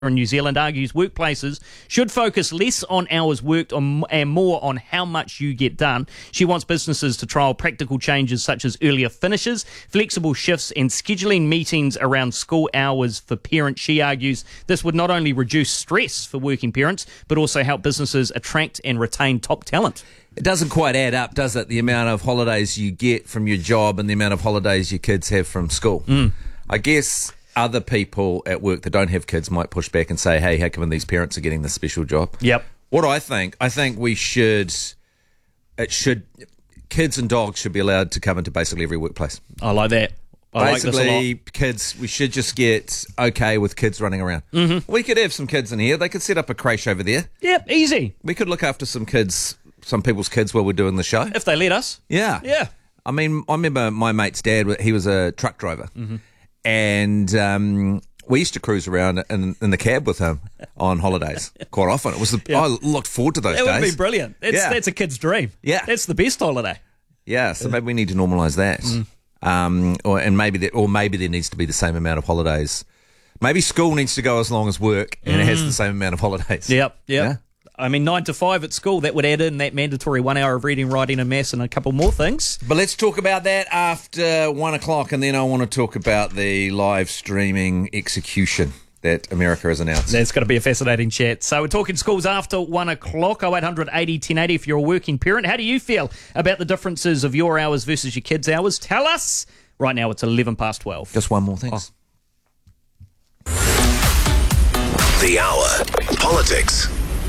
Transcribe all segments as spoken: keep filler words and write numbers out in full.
in New Zealand argues workplaces should focus less on hours worked on, and more on how much you get done. She wants businesses to trial practical changes such as earlier finishes, flexible shifts and scheduling meetings around school hours for parents. She argues this would not only reduce stress for working parents but also help businesses attract and retain top talent. It doesn't quite add up, does it, the amount of holidays you get from your job and the amount of holidays your kids have from school? Mm. I guess other people at work that don't have kids might push back and say, hey, how come these parents are getting this special job? Yep. What I think, I think we should, it should, kids and dogs should be allowed to come into basically every workplace. I like that. I basically, like this a lot. Kids, we should just get okay with kids running around. Mm-hmm. We could have some kids in here. They could set up a creche over there. Yep, easy. We could look after some kids, some people's kids while we're doing the show. If they let us. Yeah. Yeah. I mean, I remember my mate's dad, he was a truck driver. Mm-hmm. And um, we used to cruise around in, in the cab with him on holidays quite often. It was the, yeah. I looked forward to those that days. That would be brilliant. That's, yeah. that's a kid's dream. Yeah. That's the best holiday. Yeah, so maybe we need to normalise that. Mm. Um, or, and maybe that, or maybe there needs to be the same amount of holidays. Maybe school needs to go as long as work and mm. it has the same amount of holidays. Yep, yep. Yeah? I mean, nine to five at school, that would add in that mandatory one hour of reading, writing and maths and a couple more things. But let's talk about that after one o'clock, and then I want to talk about the live streaming execution that America has announced. That's going to be a fascinating chat. So we're talking schools after one o'clock, oh eight hundred eighty ten eighty if you're a working parent. How do you feel about the differences of your hours versus your kids' hours? Tell us. Right now it's eleven past twelve. Just one more thing. Oh. The Hour. Politics.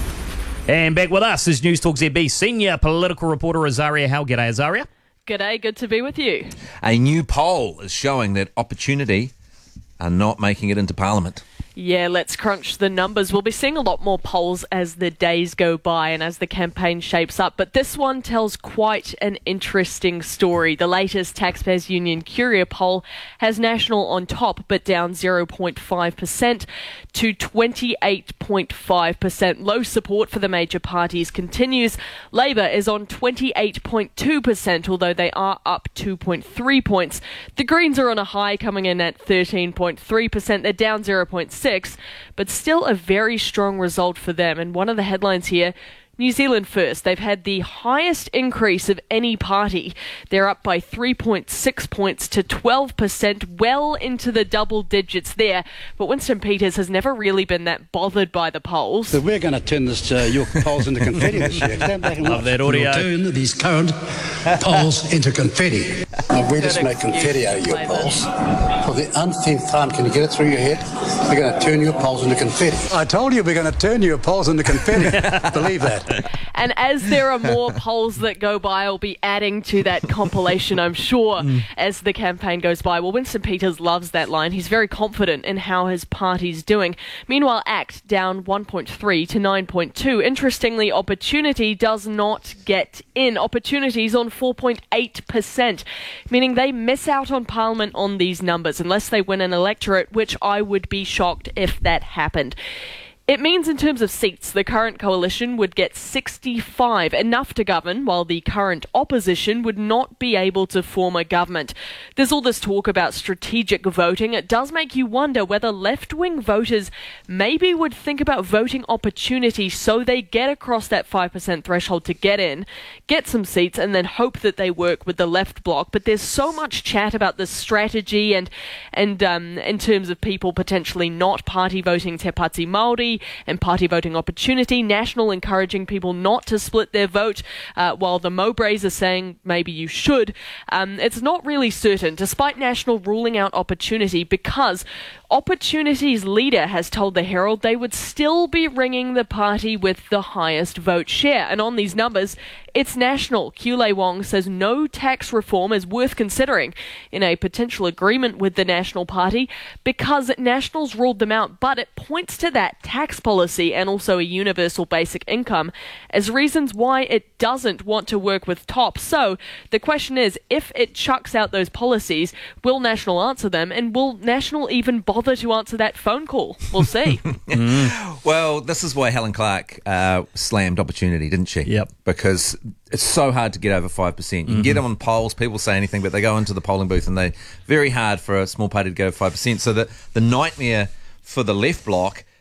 And back with us is News Talk Z B senior political reporter Azaria Hale. G'day, Azaria. G'day, good to be with you. A new poll is showing that Opportunity are not making it into Parliament. Yeah, let's crunch the numbers. We'll be seeing a lot more polls as the days go by and as the campaign shapes up. But this one tells quite an interesting story. The latest Taxpayers Union Curia poll has National on top, but down zero point five percent to twenty-eight point five percent. Low support for the major parties continues. Labour is on twenty-eight point two percent, although they are up two point three points. The Greens are on a high, coming in at thirteen point three percent. They're down zero point six, but still a very strong result for them. And one of the headlines here, New Zealand First, they've had the highest increase of any party. They're up by three point six points to twelve percent, well into the double digits there. But Winston Peters has never really been that bothered by the polls. So we're going to turn this uh, your polls into confetti this year. Stand back and Love that audio. We'll turn these current polls into confetti. Now, we just make confetti out of your polls. For the umpteenth time, can you get it through your head? We're going to turn your polls into confetti. I told you we're going to turn your polls into confetti. Believe that. And as there are more polls that go by, I'll be adding to that compilation, I'm sure, mm. as the campaign goes by. Well, Winston Peters loves that line. He's very confident in how his party's doing. Meanwhile, ACT down one point three to nine point two. Interestingly, Opportunity does not get in. Opportunity's on four point eight percent, meaning they miss out on Parliament on these numbers unless they win an electorate, which I would be shocked if that happened. It means in terms of seats, the current coalition would get sixty-five, enough to govern, while the current opposition would not be able to form a government. There's all this talk about strategic voting. It does make you wonder whether left-wing voters maybe would think about voting Opportunity so they get across that five percent threshold to get in, get some seats, and then hope that they work with the left bloc. But there's so much chat about this strategy and, and um, in terms of people potentially not party voting Te Pāti Māori, and party voting Opportunity, National encouraging people not to split their vote, uh, while the Mowbrays are saying maybe you should. Um, it's not really certain, despite National ruling out Opportunity, because Opportunity's leader has told the Herald they would still be ringing the party with the highest vote share. And on these numbers, it's National. Kiulei Wong says no tax reform is worth considering in a potential agreement with the National Party because National's ruled them out, but it points to that tax policy and also a universal basic income as reasons why it doesn't want to work with Top. So the question is, if it chucks out those policies, will National answer them, and will National even bother to answer that phone call? We'll see. mm. Well, this is why Helen Clark uh, slammed Opportunity, didn't she? Yep. Because it's so hard to get over five percent. You can mm-hmm. get them on polls, people say anything, but they go into the polling booth and they very hard for a small party to go five percent. So the, the nightmare for the left bloc